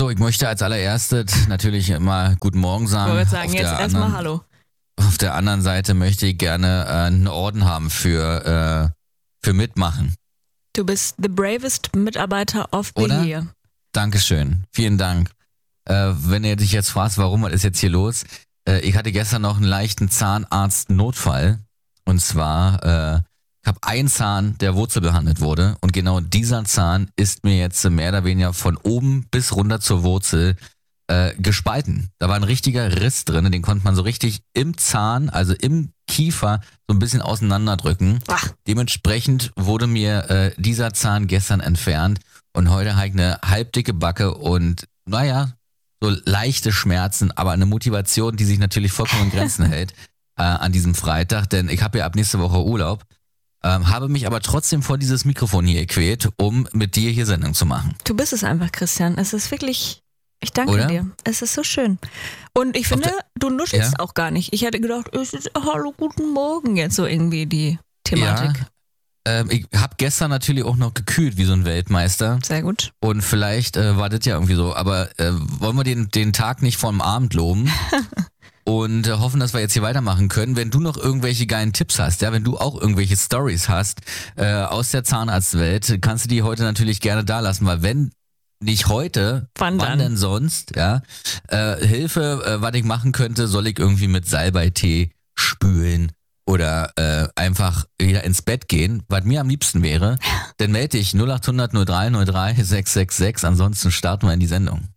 So, ich möchte als allererstes natürlich immer guten Morgen sagen. Ich wollte sagen, jetzt erstmal Hallo. Auf der anderen Seite möchte ich gerne einen Orden haben für Mitmachen. Du bist the bravest Mitarbeiter of the Oder? year. Dankeschön, vielen Dank. Wenn ihr dich jetzt fragst, was ist jetzt hier los? Ich hatte gestern noch einen leichten Zahnarztnotfall. Und zwar, ich habe einen Zahn, der Wurzel behandelt wurde. Und genau dieser Zahn ist mir jetzt mehr oder weniger von oben bis runter zur Wurzel gespalten. Da war ein richtiger Riss drin, den konnte man so richtig im Zahn, also im Kiefer, so ein bisschen auseinanderdrücken. Ach. Dementsprechend wurde mir dieser Zahn gestern entfernt und heute habe ich eine halbdicke Backe und naja, so leichte Schmerzen, aber eine Motivation, die sich natürlich vollkommen in Grenzen hält an diesem Freitag, denn ich habe ja ab nächste Woche Urlaub, habe mich aber trotzdem vor dieses Mikrofon hier gequält, um mit dir hier Sendung zu machen. Du bist es einfach, Christian. Es ist wirklich, ich danke Oder? dir. Es ist so schön. Und ich finde, du nuschelst auch gar nicht. Ich hätte gedacht, es ist hallo, guten Morgen jetzt so irgendwie die Thematik. Ich habe gestern natürlich auch noch gekühlt wie so ein Weltmeister. Sehr gut. Und vielleicht war das ja irgendwie so, aber wollen wir den Tag nicht vom Abend loben und hoffen, dass wir jetzt hier weitermachen können. Wenn du noch irgendwelche geilen Tipps hast, ja, wenn du auch irgendwelche Stories hast aus der Zahnarztwelt, kannst du die heute natürlich gerne da lassen, weil wenn nicht heute, wann denn sonst, ja, Hilfe, was ich machen könnte, soll ich irgendwie mit Salbeitee spülen oder einfach wieder ins Bett gehen, was mir am liebsten wäre, dann melde dich 0800 03 03 666, ansonsten starten wir in die Sendung.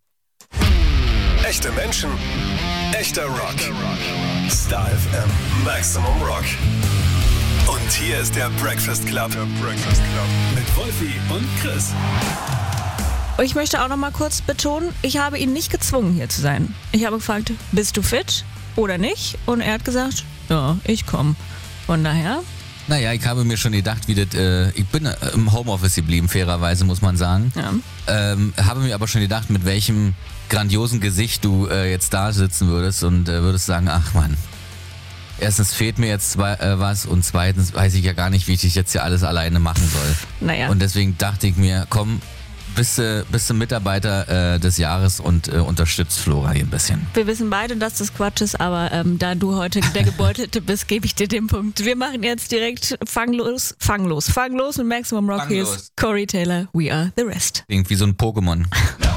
Echte Menschen, echter Rock. Star FM, Maximum Rock. Und hier ist der Breakfast Club. Mit Wolfi und Chris. Und ich möchte auch noch mal kurz betonen, ich habe ihn nicht gezwungen, hier zu sein. Ich habe gefragt, bist du fit oder nicht? Und er hat gesagt, ja, ich komme. Von daher... Naja, ich habe mir schon gedacht, ich bin im Homeoffice geblieben, fairerweise muss man sagen. Ja. Habe mir aber schon gedacht, mit welchem grandiosen Gesicht du jetzt da sitzen würdest und würdest sagen, ach Mann, erstens fehlt mir jetzt was und zweitens weiß ich ja gar nicht, wie ich das jetzt hier alles alleine machen soll. Naja. Und deswegen dachte ich mir, komm, bist du Mitarbeiter des Jahres und unterstützt Flora hier ein bisschen. Wir wissen beide, dass das Quatsch ist, aber da du heute der Gebeutelte bist, gebe ich dir den Punkt. Wir machen jetzt direkt fanglos mit Maximum Rock. Hier ist Corey Taylor, We Are The Rest. Irgendwie so ein Pokémon.